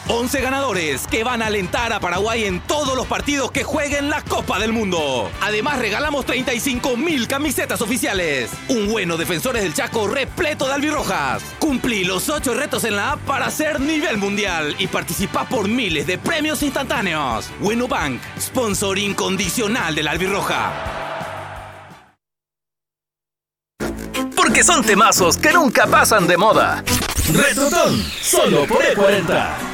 11 ganadores que van a alentar a Paraguay en todos los partidos que jueguen la Copa del Mundo. Además, regalamos 35.000 camisetas oficiales. Un bueno Defensores del Chaco repleto de albirrojas. Cumplí los 8 retos en la app para ser nivel mundial y participá por miles de premios instantáneos. Bueno Bank, sponsor incondicional de la albirroja. Porque son temazos que nunca pasan de moda. Retrotón, solo por E40.